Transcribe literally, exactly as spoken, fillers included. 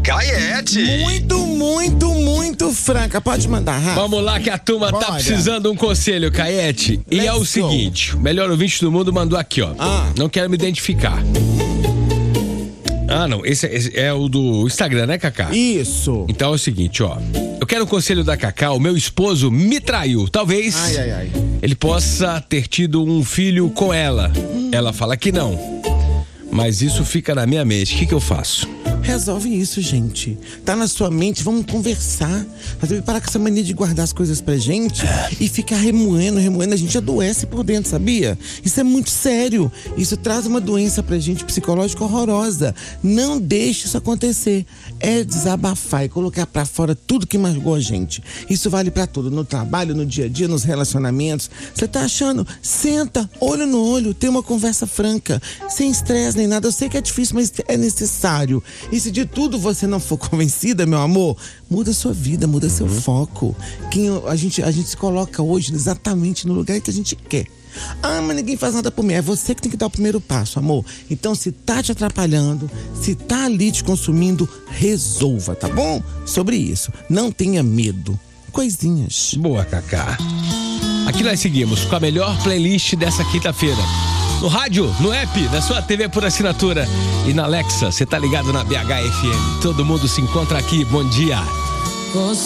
Caiete. Muito, muito, muito franca. Pode mandar, Rafa. Vamos lá que a turma Bora. tá precisando de um conselho, Caiete. E Let's é o go. seguinte, o melhor ouvinte do mundo mandou aqui, ó. Ah. Não quero me identificar. Ah, não, esse, esse é o do Instagram, né, Cacá? Isso. Então é o seguinte, ó. Eu quero o conselho da Cacá, o meu esposo me traiu. Talvez Ai, ai, ai. ele possa ter tido um filho com ela. Ela fala que não. Mas isso fica na minha mente. O que que eu faço? Resolve isso, gente. Tá na sua mente, vamos conversar. Mas deve parar com essa mania de guardar as coisas pra gente e ficar remoendo, remoendo. A gente adoece por dentro, sabia? Isso é muito sério. Isso traz uma doença pra gente psicológica horrorosa. Não deixe isso acontecer. É desabafar e colocar pra fora tudo que magoou a gente. Isso vale pra tudo, no trabalho, no dia a dia, nos relacionamentos. Você tá achando? Senta, olho no olho, tem uma conversa franca, sem estresse nem nada. Eu sei que é difícil, mas é necessário. E se de tudo você não for convencida, meu amor, muda sua vida, muda seu foco. Quem a gente, a gente se coloca hoje exatamente no lugar que a gente quer. Ah, mas ninguém faz nada por mim. É você que tem que dar o primeiro passo, amor. Então, se tá te atrapalhando, se tá ali te consumindo, resolva, tá bom? Sobre isso. Não tenha medo. Coisinhas. Boa, Cacá. Aqui nós seguimos com a melhor playlist dessa quinta-feira. No rádio, no app, na sua T V por assinatura e na Alexa, você tá ligado na B H F M. Todo mundo se encontra aqui. Bom dia.